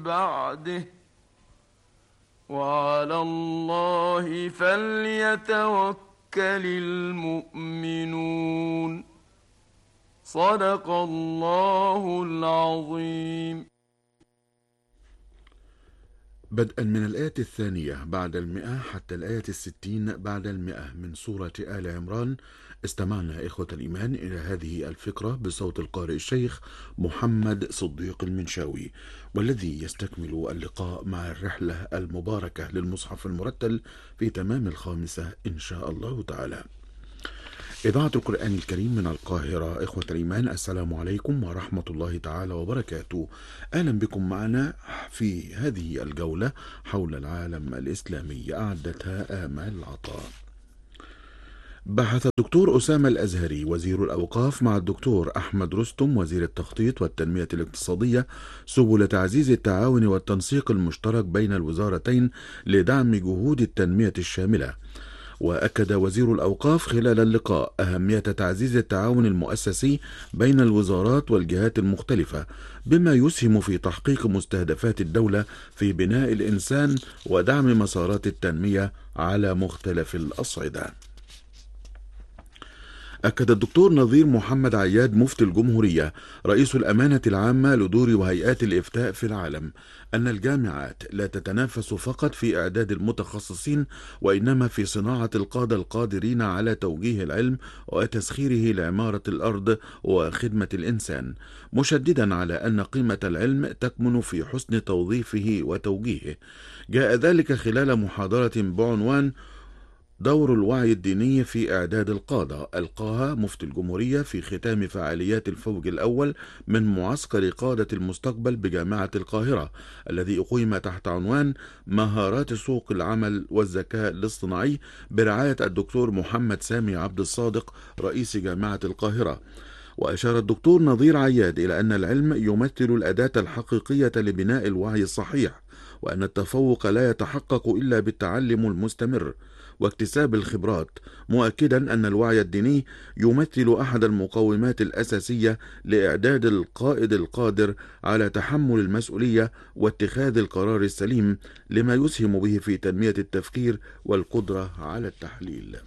بعده وعلى الله فليتوكل المؤمنون. صدق الله العظيم. بدءا من الآية 2 بعد 100 حتى الآية 60 بعد 100 من سورة آل عمران، استمعنا إخوة الإيمان إلى هذه الفقرة بصوت القارئ الشيخ محمد صديق المنشاوي، والذي يستكمل اللقاء مع الرحلة المباركة للمصحف المرتل في تمام 5 إن شاء الله تعالى. إذاعة القرآن الكريم من القاهرة. إخوة الإيمان، السلام عليكم ورحمة الله تعالى وبركاته. أهلا بكم معنا في هذه الجولة حول العالم الإسلامي، أعدتها آمال العطاء. بحث الدكتور أسامة الأزهري وزير الأوقاف مع الدكتور أحمد رستم وزير التخطيط والتنمية الاقتصادية سبل تعزيز التعاون والتنسيق المشترك بين الوزارتين لدعم جهود التنمية الشاملة. وأكد وزير الأوقاف خلال اللقاء أهمية تعزيز التعاون المؤسسي بين الوزارات والجهات المختلفة، بما يسهم في تحقيق مستهدفات الدولة في بناء الإنسان ودعم مسارات التنمية على مختلف الأصعدة. أكد الدكتور نظير محمد عياد مفتي الجمهورية رئيس الأمانة العامة لدور وهيئات الإفتاء في العالم أن الجامعات لا تتنافس فقط في إعداد المتخصصين، وإنما في صناعة القادة القادرين على توجيه العلم وتسخيره لعمارة الأرض وخدمة الإنسان، مشددا على أن قيمة العلم تكمن في حسن توظيفه وتوجيهه. جاء ذلك خلال محاضرة بعنوان دور الوعي الديني في إعداد القادة، ألقاها مفتي الجمهورية في ختام فعاليات الفوج الأول من معسكر قادة المستقبل بجامعة القاهرة، الذي أقيم تحت عنوان مهارات سوق العمل والذكاء الاصطناعي برعاية الدكتور محمد سامي عبد الصادق رئيس جامعة القاهرة. وأشار الدكتور نظير عياد إلى أن العلم يمثل الأداة الحقيقية لبناء الوعي الصحيح، وأن التفوق لا يتحقق إلا بالتعلم المستمر واكتساب الخبرات، مؤكدا أن الوعي الديني يمثل أحد المقومات الأساسية لإعداد القائد القادر على تحمل المسؤولية واتخاذ القرار السليم، لما يسهم به في تنمية التفكير والقدرة على التحليل.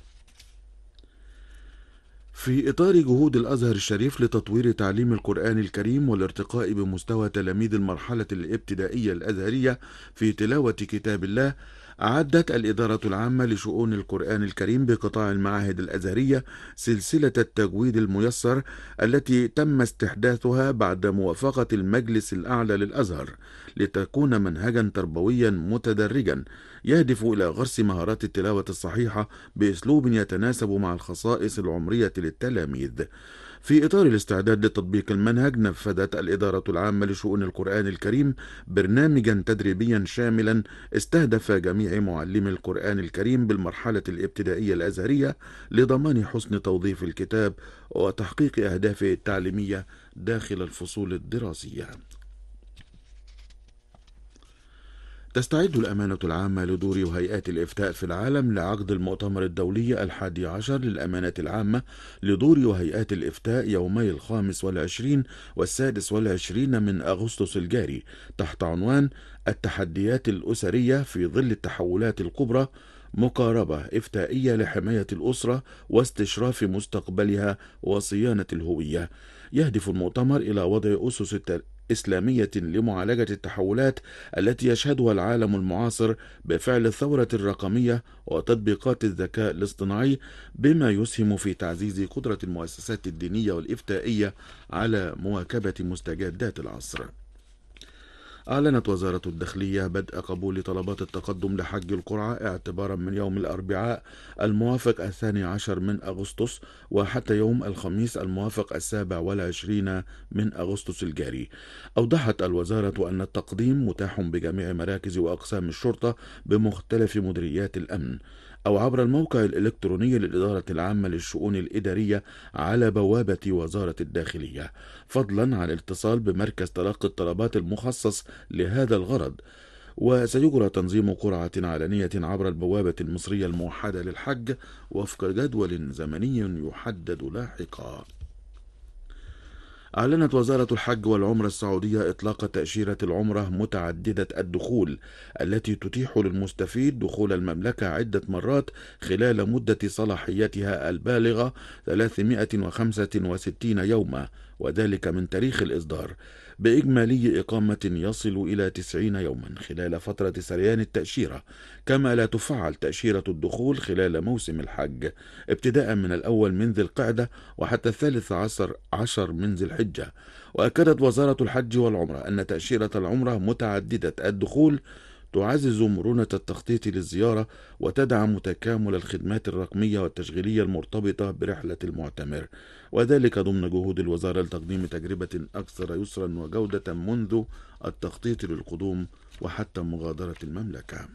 في إطار جهود الأزهر الشريف لتطوير تعليم القرآن الكريم والارتقاء بمستوى تلاميذ المرحلة الابتدائية الأزهرية في تلاوة كتاب الله، أعدت الإدارة العامة لشؤون القرآن الكريم بقطاع المعاهد الأزهرية سلسلة التجويد الميسر التي تم استحداثها بعد موافقة المجلس الأعلى للأزهر، لتكون منهجا تربويا متدرجا يهدف إلى غرس مهارات التلاوة الصحيحة بأسلوب يتناسب مع الخصائص العمرية للتلاميذ. في إطار الاستعداد لتطبيق المنهج، نفذت الإدارة العامة لشؤون القرآن الكريم برنامجا تدريبيا شاملا استهدف جميع معلمي القرآن الكريم بالمرحلة الابتدائية الأزهرية لضمان حسن توظيف الكتاب وتحقيق أهدافه التعليمية داخل الفصول الدراسية. تستعد الأمانة العامة لدور وهيئات الإفتاء في العالم لعقد المؤتمر الدولي 11 للأمانة العامة لدور وهيئات الإفتاء يومي 25 و26 من أغسطس الجاري، تحت عنوان التحديات الأسرية في ظل التحولات الكبرى، مقاربة إفتائية لحماية الأسرة واستشراف مستقبلها وصيانة الهوية. يهدف المؤتمر إلى وضع أسس إسلامية لمعالجة التحولات التي يشهدها العالم المعاصر بفعل الثورة الرقمية وتطبيقات الذكاء الاصطناعي، بما يسهم في تعزيز قدرة المؤسسات الدينية والإفتائية على مواكبة مستجدات العصر. أعلنت وزارة الداخلية بدء قبول طلبات التقدم لحج القرعة اعتبارا من يوم الأربعاء الموافق 12 من أغسطس وحتى يوم الخميس الموافق 27 من أغسطس الجاري. أوضحت الوزارة أن التقديم متاح بجميع مراكز وأقسام الشرطة بمختلف مديريات الأمن، أو عبر الموقع الإلكتروني للإدارة العامة للشؤون الإدارية على بوابة وزارة الداخلية، فضلا عن الاتصال بمركز تلقي الطلبات المخصص لهذا الغرض. وسيجرى تنظيم قرعة علنية عبر البوابة المصرية الموحدة للحج وفق جدول زمني يحدد لاحقا. أعلنت وزارة الحج والعمرة السعودية إطلاق تأشيرة العمرة متعددة الدخول التي تتيح للمستفيد دخول المملكة عدة مرات خلال مدة صلاحيتها البالغة 365 يوما، وذلك من تاريخ الإصدار، بإجمالي إقامة يصل إلى 90 يوما خلال فترة سريان التأشيرة. كما لا تفعل تأشيرة الدخول خلال موسم الحج ابتداء من الأول من ذي القعدة وحتى 13 من ذي الحجة. وأكدت وزارة الحج والعمرة أن تأشيرة العمرة متعددة الدخول تعزز مرونة التخطيط للزيارة وتدعم تكامل الخدمات الرقمية والتشغيلية المرتبطة برحلة المعتمر، وذلك ضمن جهود الوزارة لتقديم تجربة أكثر يسرا وجودة منذ التخطيط للقدوم وحتى مغادرة المملكة.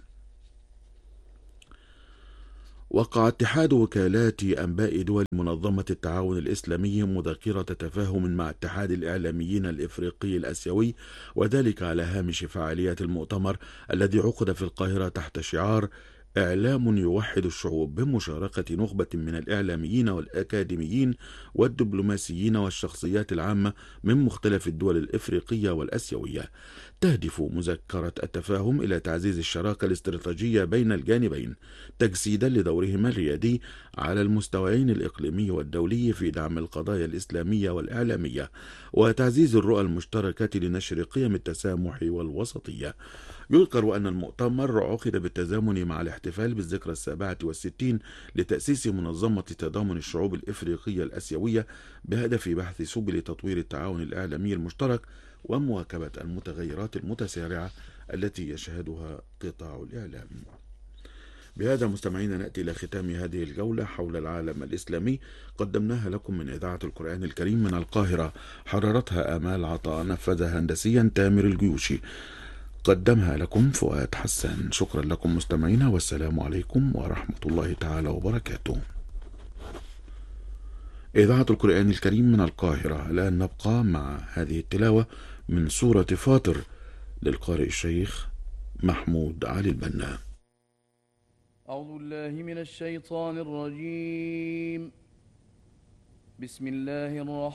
وقع اتحاد وكالات أنباء دول منظمة التعاون الإسلامي مذكرة تفاهم مع اتحاد الإعلاميين الإفريقي الآسيوي، وذلك على هامش فعاليات المؤتمر الذي عقد في القاهرة تحت شعار إعلام يوحد الشعوب، بمشاركة نخبة من الإعلاميين والأكاديميين والدبلوماسيين والشخصيات العامة من مختلف الدول الإفريقية والآسيوية. تهدف مذكرة التفاهم إلى تعزيز الشراكة الاستراتيجية بين الجانبين، تجسيدا لدورهما الريادي على المستويين الإقليمي والدولي في دعم القضايا الإسلامية والإعلامية، وتعزيز الرؤى المشتركة لنشر قيم التسامح والوسطية. يذكر أن المؤتمر عقد بالتزامن مع الاحتفال بالذكرى 67 لتأسيس منظمة تضامن الشعوب الإفريقية الآسيوية، بهدف بحث سبل تطوير التعاون الإعلامي المشترك ومواكبة المتغيرات المتسارعة التي يشهدها قطاع الإعلام. بهذا مستمعينا نأتي إلى ختام هذه الجولة حول العالم الإسلامي، قدمناها لكم من إذاعة القرآن الكريم من القاهرة، حررتها آمال عطاء، نفذها هندسيا تامر الجيوشي، قدمها لكم فؤاد حسان. شكرا لكم مستمعينا، والسلام عليكم ورحمة الله تعالى وبركاته. إذاعة القرآن الكريم من القاهرة. الآن نبقى مع هذه التلاوة من سورة فاطر للقارئ الشيخ محمود علي البنا. أعوذ بالله من الشيطان الرجيم. بسم الله الرحمن